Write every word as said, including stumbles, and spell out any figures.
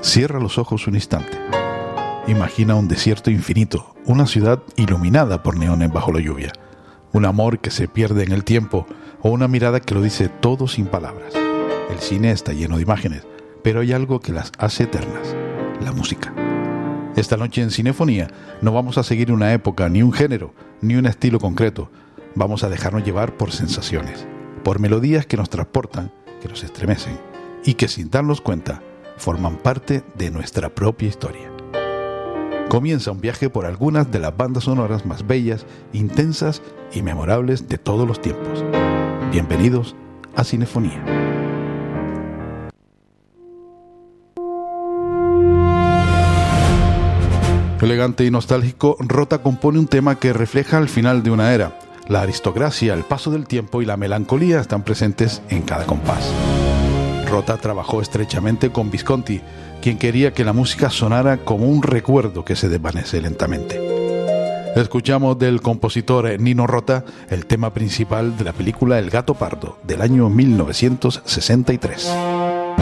Cierra los ojos un instante. Imagina un desierto infinito, una ciudad iluminada por neones bajo la lluvia, un amor que se pierde en el tiempo o una mirada que lo dice todo sin palabras. El cine está lleno de imágenes, pero hay algo que las hace eternas: la música. Esta noche en Cinefonía no vamos a seguir una época, ni un género, ni un estilo concreto. Vamos a dejarnos llevar por sensaciones, por melodías que nos transportan, que nos estremecen y que, sin darnos cuenta, forman parte de nuestra propia historia. Comienza un viaje por algunas de las bandas sonoras más bellas, intensas y memorables de todos los tiempos. Bienvenidos a Cinefonía. Elegante y nostálgico, Rota compone un tema que refleja el final de una era. La aristocracia, el paso del tiempo y la melancolía están presentes en cada compás. Rota trabajó estrechamente con Visconti, quien quería que la música sonara como un recuerdo que se desvanece lentamente. Escuchamos del compositor Nino Rota el tema principal de la película El gato pardo del año mil novecientos sesenta y tres.